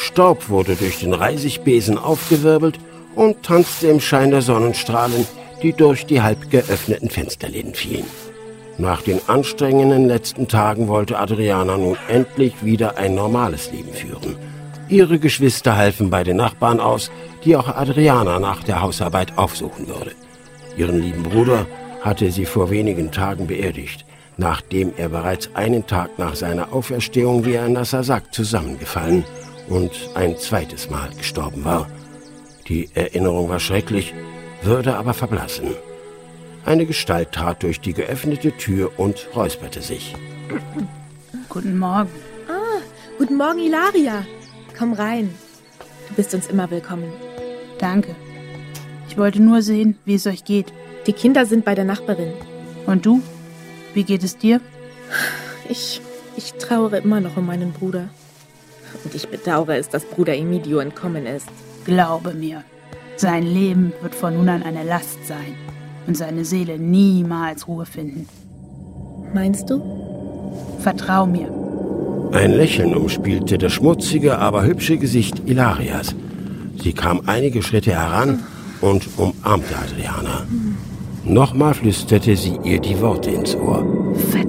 Staub wurde durch den Reisigbesen aufgewirbelt und tanzte im Schein der Sonnenstrahlen, die durch die halb geöffneten Fensterläden fielen. Nach den anstrengenden letzten Tagen wollte Adriana nun endlich wieder ein normales Leben führen. Ihre Geschwister halfen bei den Nachbarn aus, die auch Adriana nach der Hausarbeit aufsuchen würde. Ihren lieben Bruder hatte sie vor wenigen Tagen beerdigt, nachdem er bereits einen Tag nach seiner Auferstehung wie ein nasser Sack zusammengefallen und ein zweites Mal gestorben war. Die Erinnerung war schrecklich, würde aber verblassen. Eine Gestalt trat durch die geöffnete Tür und räusperte sich. Guten Morgen. Ah, guten Morgen, Ilaria. Komm rein. Du bist uns immer willkommen. Danke. Ich wollte nur sehen, wie es euch geht. Die Kinder sind bei der Nachbarin. Und du? Wie geht es dir? Ich trauere immer noch um meinen Bruder. Und ich bedauere es, dass Bruder Emidio entkommen ist. Glaube mir, sein Leben wird von nun an eine Last sein und seine Seele niemals Ruhe finden. Meinst du? Vertrau mir. Ein Lächeln umspielte das schmutzige, aber hübsche Gesicht Ilarias. Sie kam einige Schritte heran und umarmte Adriana. Nochmal flüsterte sie ihr die Worte ins Ohr.